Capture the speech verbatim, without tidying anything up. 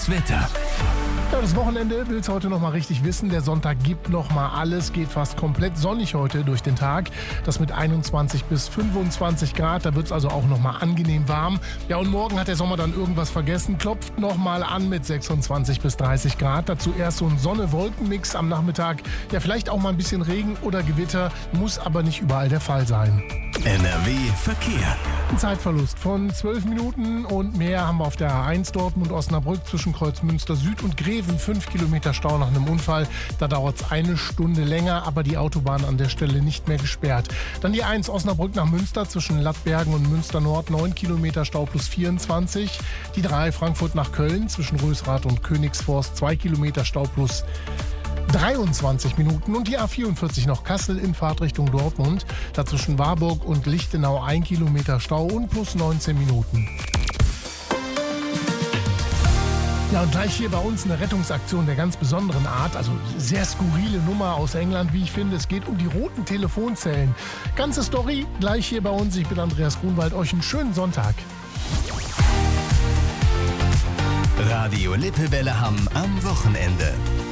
Das Wetter. Ja, das Wochenende will's heute noch mal richtig wissen. Der Sonntag gibt noch mal alles, geht fast komplett sonnig heute durch den Tag. Das mit einundzwanzig bis fünfundzwanzig Grad, da wird's also auch noch mal angenehm warm. Ja, und morgen hat der Sommer dann irgendwas vergessen, klopft noch mal an mit sechsundzwanzig bis dreißig Grad. Dazu erst so ein Sonne-Wolken-Mix am Nachmittag. Ja, vielleicht auch mal ein bisschen Regen oder Gewitter, muss aber nicht überall der Fall sein. N R W Verkehr. Ein Zeitverlust von zwölf Minuten und mehr haben wir auf der A eins Dortmund-Osnabrück zwischen Kreuzmünster Süd und Greven. fünf Kilometer Stau nach einem Unfall. Da dauert es eine Stunde länger, aber die Autobahn an der Stelle nicht mehr gesperrt. Dann die eins Osnabrück nach Münster zwischen Lattbergen und Münster Nord. neun Kilometer Stau plus vierundzwanzig. Die drei Frankfurt nach Köln zwischen Rösrath und Königsforst. zwei Kilometer Stau plus dreiundzwanzig Minuten. Und die A vierundvierzig noch Kassel in Fahrtrichtung Dortmund. Dazwischen Warburg und Lichtenau ein Kilometer Stau und plus neunzehn Minuten. Ja, und gleich hier bei uns eine Rettungsaktion der ganz besonderen Art. Also sehr skurrile Nummer aus England, wie ich finde. Es geht um die roten Telefonzellen. Ganze Story gleich hier bei uns. Ich bin Andreas Grunwald. Euch einen schönen Sonntag. Radio Lippewelle Hamm am Wochenende.